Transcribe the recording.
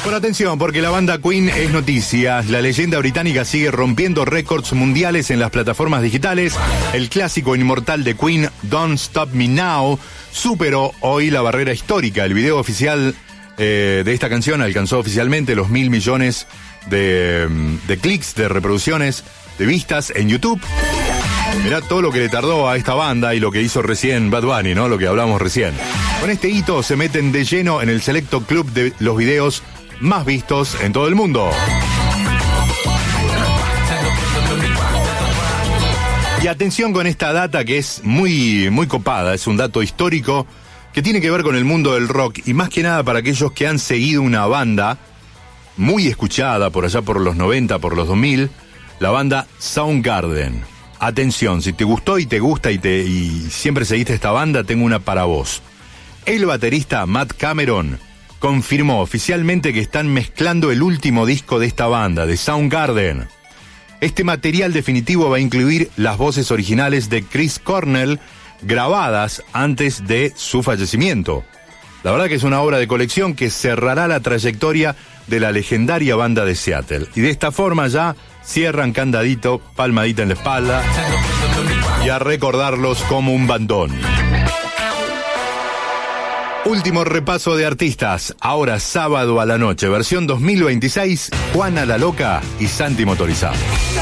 Bueno, atención, porque la banda Queen es noticia. La leyenda británica sigue rompiendo récords mundiales en las plataformas digitales. El clásico inmortal de Queen, Don't Stop Me Now, superó hoy la barrera histórica. El video oficial de esta canción alcanzó oficialmente los 1.000 millones de clics, de reproducciones, de vistas en YouTube. Mirá todo lo que le tardó a esta banda y lo que hizo recién Bad Bunny, ¿no? Lo que hablamos recién. Con este hito se meten de lleno en el selecto club de los videos más vistos en todo el mundo. Y atención con esta data que es muy, muy copada, es un dato histórico que tiene que ver con el mundo del rock y más que nada para aquellos que han seguido una banda muy escuchada por allá por los 90, por los 2000, la banda Soundgarden. Atención, si te gustó y te gusta y siempre seguiste esta banda, tengo una para vos. El baterista Matt Cameron confirmó oficialmente que están mezclando el último disco de esta banda, de Soundgarden. Este material definitivo va a incluir las voces originales de Chris Cornell, grabadas antes de su fallecimiento. La verdad que es una obra de colección que cerrará la trayectoria de la legendaria banda de Seattle. Y de esta forma ya cierran candadito, palmadita en la espalda y a recordarlos como un bandón. Último repaso de artistas, ahora sábado a la noche, versión 2026, Juana la Loca y Santi Motorizado.